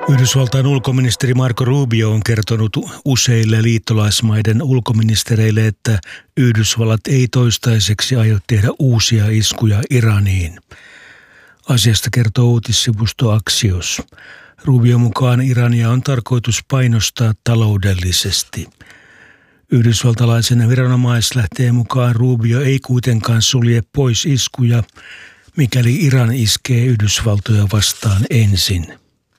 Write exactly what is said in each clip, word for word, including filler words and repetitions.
Yhdysvaltain ulkoministeri Marco Rubio on kertonut useille liittolaismaiden ulkoministereille, että Yhdysvallat ei toistaiseksi aio tehdä uusia iskuja Iraniin. Asiasta kertoo uutissivusto Axios. Rubio mukaan Irania on tarkoitus painostaa taloudellisesti. Yhdysvaltalaisen viranomaislähteen mukaan Rubio ei kuitenkaan sulje pois iskuja, mikäli Iran iskee Yhdysvaltoja vastaan ensin.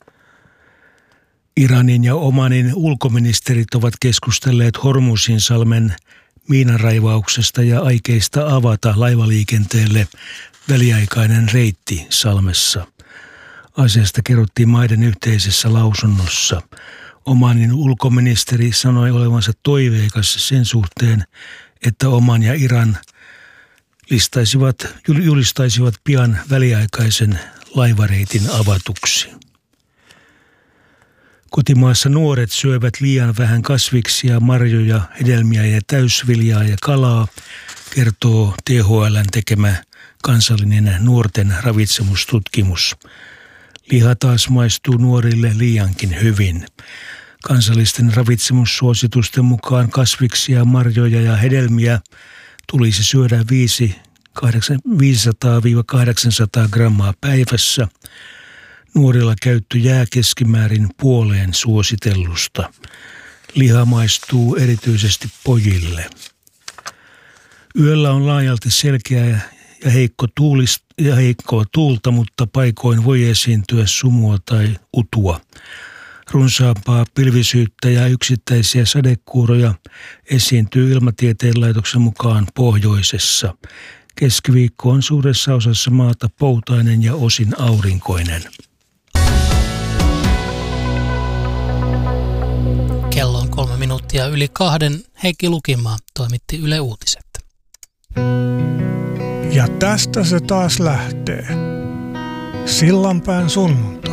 Iranin ja Omanin ulkoministerit ovat keskustelleet Hormuzin salmen miinanraivauksesta ja aikeista avata laivaliikenteelle väliaikainen reitti salmessa. Asiasta kerrottiin maiden yhteisessä lausunnossa. Omanin ulkoministeri sanoi olevansa toiveikas sen suhteen, että Oman ja Iran listaisivat, julistaisivat pian väliaikaisen laivareitin avatuksi. Kotimaassa nuoret syövät liian vähän kasviksia, marjoja, hedelmiä ja täysviljaa ja kalaa, kertoo T H L:n tekemä kansallinen nuorten ravitsemustutkimus. Liha taas maistuu nuorille liiankin hyvin. Kansallisten ravitsemussuositusten mukaan kasviksia, marjoja ja hedelmiä tulisi syödä viisisataa kahdeksansataa grammaa päivässä. Nuorilla käyttö jää keskimäärin puoleen suositellusta. Liha maistuu erityisesti pojille. Yöllä on laajalti selkeä ja heikko tuulist, ja heikkoa tuulta, mutta paikoin voi esiintyä sumua tai utua. Runsaampaa pilvisyyttä ja yksittäisiä sadekuuroja esiintyy Ilmatieteen laitoksen mukaan pohjoisessa. Keskiviikko on suuressa osassa maata poutainen ja osin aurinkoinen. Kello on kolme minuuttia yli kahden. Heikki Lukimaa toimitti Yle Uutiset. Ja tästä se taas lähtee. Sillanpään sunnuntai.